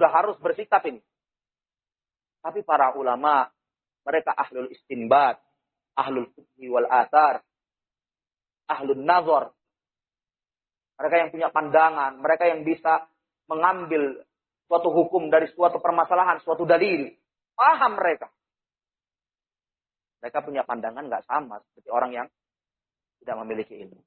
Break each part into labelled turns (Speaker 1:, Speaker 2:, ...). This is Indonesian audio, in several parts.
Speaker 1: Sudah harus bersikap ini. Tapi para ulama, mereka ahlul istinbat, ahlul fiqh wal athar, ahlul nazar. Mereka yang punya pandangan, mereka yang bisa mengambil suatu hukum dari suatu permasalahan, suatu dalil. Paham mereka. Mereka punya pandangan nggak sama seperti orang yang tidak memiliki ilmu.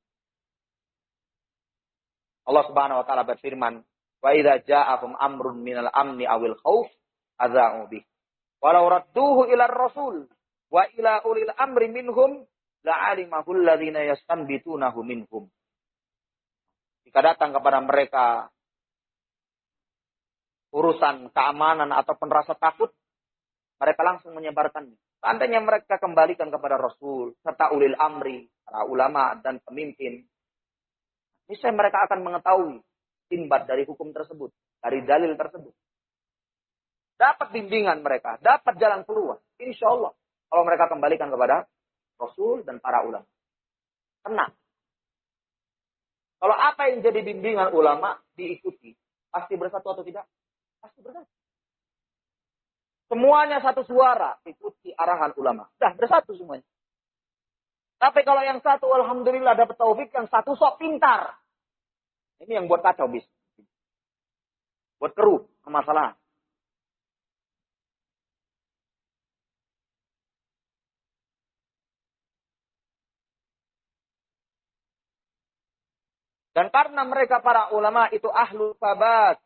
Speaker 1: Allah Subhanahu wa taala berfirman, "Wa idza ja'akum amrun minal amni awil khauf adza'u bih. Walau radduhu ila rasul wa ila ulil amri minhum la'alimahu alladziina yastanbitunahu minhum." Jika datang kepada mereka urusan keamanan ataupun rasa takut, mereka langsung menyebarkannya. Seandainya mereka kembalikan kepada Rasul serta ulil amri, para ulama dan pemimpin, niscaya mereka akan mengetahui istinbat dari hukum tersebut, dari dalil tersebut. Dapat bimbingan mereka, dapat jalan keluar. Insya Allah, kalau mereka kembalikan kepada Rasul dan para ulama. Tenang. Kalau apa yang jadi bimbingan ulama diikuti, pasti bersatu atau tidak? Pasti bersatu. Semuanya satu suara, ikuti arahan ulama. Dah bersatu semuanya. Tapi kalau yang satu, alhamdulillah dapat taufik, yang satu sok pintar. Ini yang buat kacau bis. Buat keruh, masalah. Dan karena mereka para ulama itu ahlu sabat,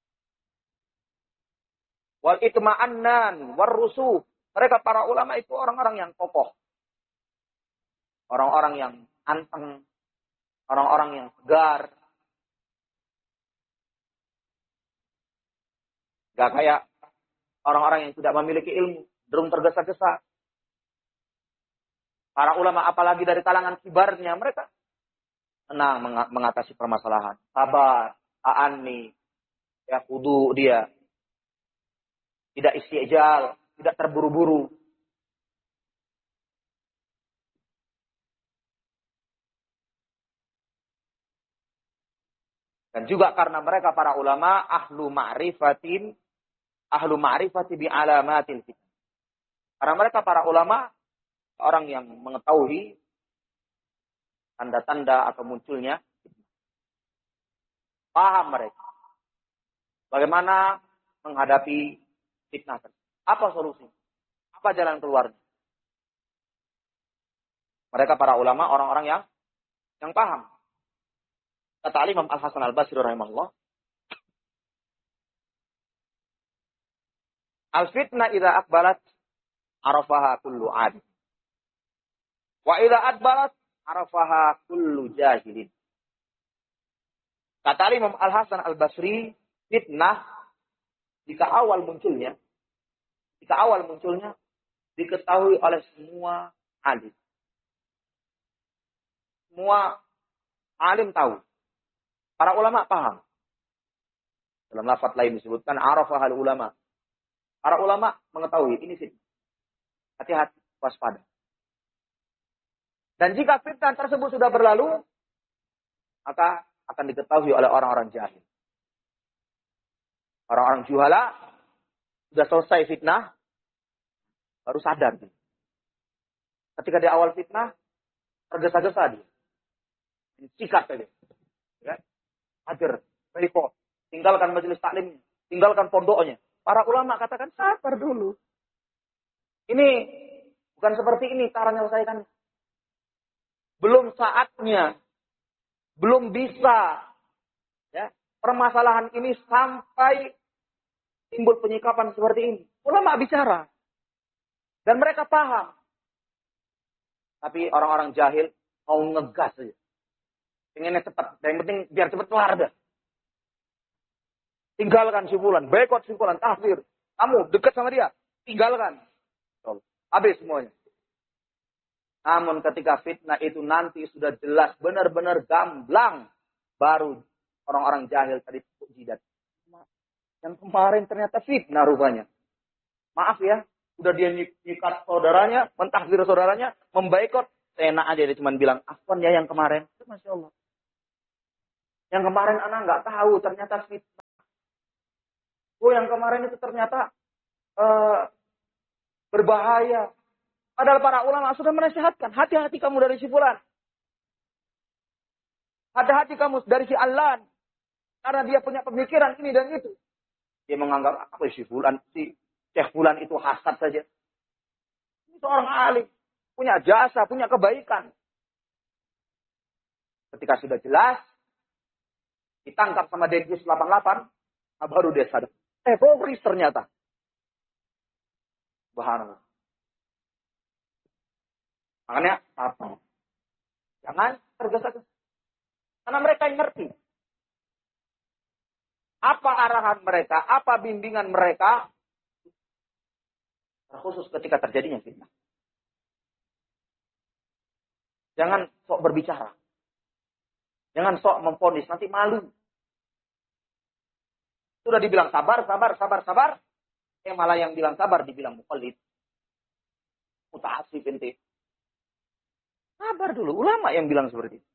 Speaker 1: wal itma'annan, war rusuk. Mereka para ulama itu orang-orang yang kokoh. Orang-orang yang anteng. Orang-orang yang segar. Gak kayak orang-orang yang tidak memiliki ilmu. Cenderung tergesa-gesa. Para ulama apalagi dari kalangan kibarnya. Mereka tenang mengatasi permasalahan. Sabar, ta'anni, ya khudu dia. Tidak istijal, tidak terburu-buru. Dan juga karena mereka para ulama ahlu ma'rifati bi alamatil fitnah. Karena mereka para ulama orang yang mengetahui tanda-tanda atau munculnya fitnah. Paham mereka bagaimana menghadapi fitnah tersebut. Apa solusi? Apa jalan keluarnya? Mereka para ulama orang-orang yang paham. Kata Imam Al-Hasan Al-Basri rahimahullah, al-fitnah idza aqbalat arafaha kullu 'ad. Wa idza adbarat arafaha kullu jahilin. Kata Imam Al-Hasan Al-Basri, fitnah jika awal munculnya diketahui oleh semua alim. Semua alim tahu. Para ulama paham. Dalam lafaz lain disebutkan arafahal ulama. Para ulama mengetahui ini fitnah. Hati-hati, waspada. Dan jika fitnah tersebut sudah berlalu, maka akan diketahui oleh orang-orang jahil. Orang-orang juhala sudah selesai fitnah, baru sadar. Ketika di awal fitnah, tergesa-gesa dia. Sikat saja. Ya. Hajar, repot. Tinggalkan majelis taklimnya. Tinggalkan pondoknya. Para ulama katakan, sabar dulu. Ini bukan seperti ini cara menyelesaikan. Belum saatnya. Belum bisa. Ya, permasalahan ini sampai timbul penyikapan seperti ini. Ulama bicara. Dan mereka paham. Tapi orang-orang jahil mau ngegas saja. Pengennya cepat. Yang penting biar cepat kelar dah. Tinggalkan simpulan. Boikot simpulan. Tahfir. Kamu dekat sama dia. Tinggalkan. Habis semuanya. Namun ketika fitnah itu nanti sudah jelas. Benar-benar gamblang. Baru orang-orang jahil tadi jidat. Yang kemarin ternyata fitnah rupanya. Maaf ya. Udah dia nyikat saudaranya. Mentahfir saudaranya. Memboikot. Enak aja dia cuma bilang. Afwan ya yang kemarin. Itu Masya Allah. Yang kemarin anak nggak tahu ternyata fitnah. Oh yang kemarin itu ternyata berbahaya. Padahal para ulama sudah menasihatkan, hati-hati kamu dari si fulan. Hati-hati kamu dari si Allan. Karena dia punya pemikiran ini dan itu. Dia menganggap apa si fulan, si Syekh fulan itu hasad saja. Ini seorang alim. Punya jasa, punya kebaikan. Ketika sudah jelas, ditangkap sama Densus 88, baru dia sadar. Teroris ternyata. Subhanallah. Makanya, apa? Jangan tergesa-gesa. Karena mereka yang ngerti. Apa arahan mereka, apa bimbingan mereka, khusus ketika terjadinya fitnah. Jangan sok berbicara. Jangan sok memvonis, nanti malu. Sudah dibilang sabar. Malah yang bilang sabar dibilang muqallid. Muta'assif ente. Sabar dulu, ulama yang bilang seperti itu.